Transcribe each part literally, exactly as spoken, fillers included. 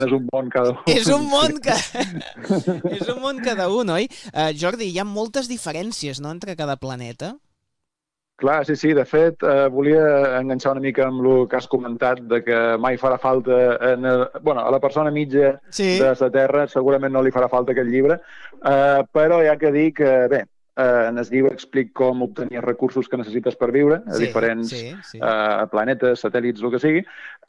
és un món cada un. És un món, que... és un món cada un, oi? Uh, Jordi, hi ha moltes diferències, no?, entre cada planeta. Clar, sí, sí. De fet, eh, volia enganxar una mica amb el que has comentat de que mai farà falta... En el, bueno, a la persona mitja sí. de la Terra segurament no li farà falta aquest llibre, eh, però hi ha que dir que, bé, eh, en el llibre explic com obtenir els recursos que necessites per viure a sí, diferents sí, sí. Eh, planetes, satèl·lits, el que sigui.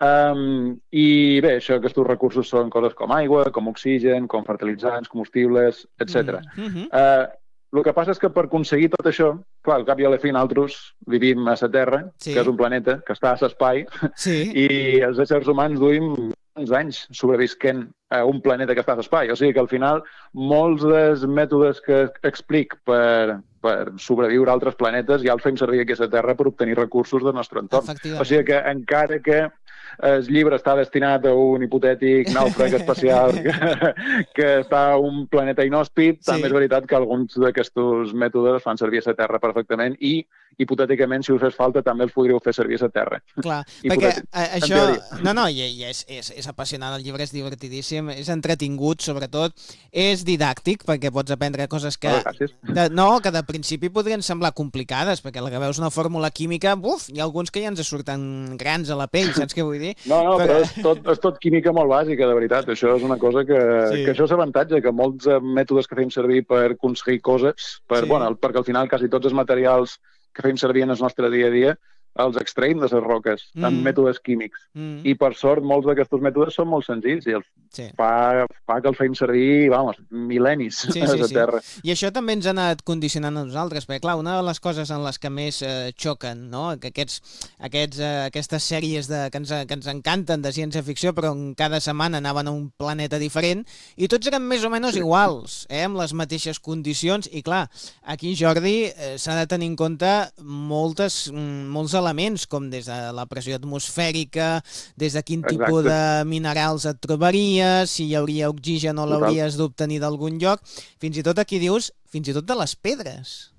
Um, I bé, això, aquests recursos són coses com aigua, com oxigen, com fertilitzants, combustibles, etcètera. Mm -hmm. eh, El que passa és que per aconseguir tot això, clar, al cap i a la fi nosaltres vivim a la Terra, sí. que és un planeta que està a l'espai, sí. i els éssers humans duim uns anys sobrevisquent a un planeta que està a l'espai. O sigui que al final molts dels mètodes que explic per, per sobreviure a altres planetes ja els fem servir aquí a la Terra per obtenir recursos del nostre entorn. O sigui que encara que el llibre està destinat a un hipotètic nàufrag espacial que, que està a un planeta inhòspit, sí. també és veritat que alguns d'aquests mètodes es fan servir a la Terra perfectament i, hipotèticament, si us fes falta, també els podríeu fer servir a la Terra. Clar, perquè això... No, no, i, i és, és, és apassionant, el llibre és divertidíssim, és entretingut, sobretot, és didàctic, perquè pots aprendre coses que... Oh, de, no, que de principi podrien semblar complicades, perquè la que veus una fórmula química, buf, hi ha alguns que ja ens surten grans a la pell, saps què vull dir? No, no, però, però és, tot, és tot química molt bàsica, de veritat. Això és una cosa que, sí. que això és avantatge, que molts mètodes que fem servir per aconseguir coses, per, sí. bueno, perquè al final quasi tots els materials que fem servir en el nostre dia a dia els extraïm de les roques, mm. amb mètodes químics. Mm. I, per sort, molts d'aquests mètodes són molt senzills i els sí. fa, fa que els fem servir, vamos, mil·lennis sí, a la sí, sí. Terra. I això també ens ha anat condicionant a nosaltres, perquè, clar, una de les coses en les que més eh, xoquen, no?, que aquests, aquests, eh, aquestes sèries de, que, ens, que ens encanten de ciència-ficció, però en cada setmana anaven a un planeta diferent, i tots eren més o menys sí. iguals, eh, amb les mateixes condicions, i, clar, aquí, Jordi, eh, s'ha de tenir en compte moltes, molts elements, com des de la pressió atmosfèrica, des de quin Exacte. tipus de minerals et trobaries, si hi hauria oxigen o l'hauries d'obtenir d'algun lloc, fins i tot aquí dius, fins i tot de les pedres.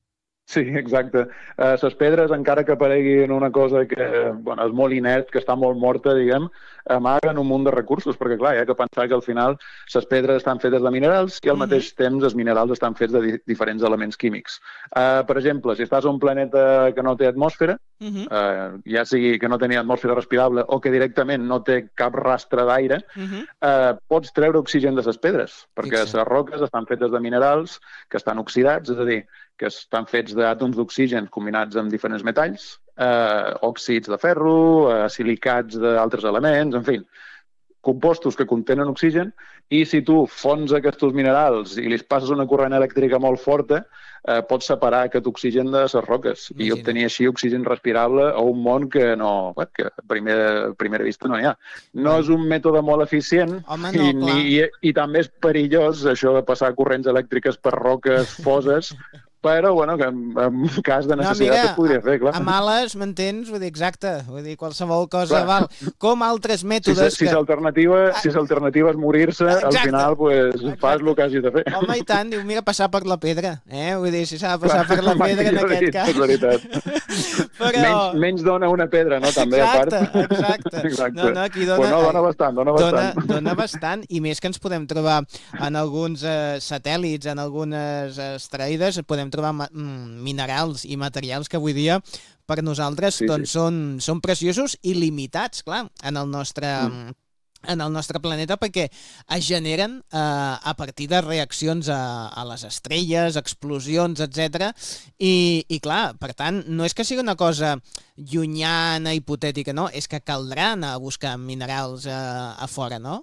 Sí, exacte. Uh, les pedres, encara que apareguin una cosa que bueno, és molt inert, que està molt morta, diguem, amaguen un munt de recursos, perquè clar, hi ha que pensar que al final les pedres estan fetes de minerals i al mm-hmm. mateix temps els minerals estan fets de di diferents elements químics. Uh, per exemple, si estàs a un planeta que no té atmosfera, mm-hmm. uh, ja sigui que no tenia atmosfera respirable o que directament no té cap rastre d'aire, mm-hmm. uh, pots treure oxigen de les pedres, perquè les roques estan fetes de minerals que estan oxidats, és a dir, que estan fets d'àtoms d'oxigen combinats amb diferents metalls, eh, òxids de ferro, eh, silicats d'altres elements, en fi, compostos que contenen oxigen, i si tu fons aquests minerals i li passes una corrent elèctrica molt forta, eh, pots separar aquest oxigen de les roques Imagina. i obtenir així oxigen respirable a un món que no, que a primera, a primera vista no n'hi ha. No bueno. és un mètode molt eficient Home, no, i, ni, i, i també és perillós això de passar corrents elèctriques per roques foses, però, bueno, que en, en cas de necessitat no, mira, es podria fer, clar. A males, m'entens? Vull dir, exacte. Vull dir, qualsevol cosa clar. val. Com altres mètodes si, si que... L'alternativa si l'alternativa és morir-se, al final pues, fas el que hagis de fer. Home, i tant, diu, mira, passar per la pedra. Eh? Vull dir, si s'ha de passar clar, per la pedra en aquest dit, cas. És veritat. Però... menys, menys dona una pedra, no? També, exacte, a part. exacte. exacte. No, no, aquí dona... Pues no, dona bastant, dona bastant. Dona, dona bastant, i més que ens podem trobar en alguns eh, satèl·lits, en algunes asteroides, podem trobar minerals i materials que avui dia per nosaltres sí, doncs, sí. Són, són preciosos i limitats, clar, en el nostre, mm. en el nostre planeta, perquè es generen eh, a partir de reaccions a, a les estrelles, explosions, etcètera. I, i clar, per tant, no és que sigui una cosa llunyana, hipotètica, no, és que caldrà anar a buscar minerals a, a fora, no?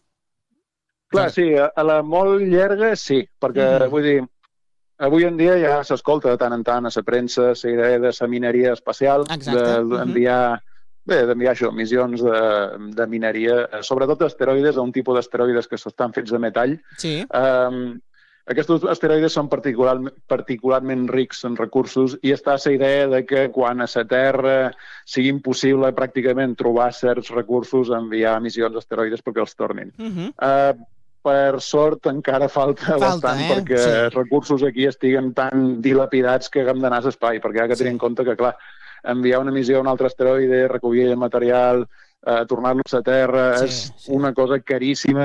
Clar, sí, a la molt llarga sí, perquè mm. vull dir, avui en dia ja s'escolta de tant en tant a la premsa la idea de la mineria espacial, d'enviar bé, d'enviar això, missions de, de mineria, sobretot asteroides, a un tipus d'asteroides que estan fets de metall. Sí. Um, aquests asteroides són particular, particularment rics en recursos i està la idea de que quan a la Terra sigui impossible pràcticament trobar certs recursos, enviar missions d'asteroides perquè els tornin. Uh-huh. uh, Per sort, encara falta, falta bastant eh? perquè sí. els recursos aquí estiguen tan dilapidats que haguem d'anar a l'espai, perquè hi ha que tenir sí. en compte que, clar, enviar una missió a un altre asteroide, recollir el material, eh, tornar-los a terra, Sí, és sí. una cosa caríssima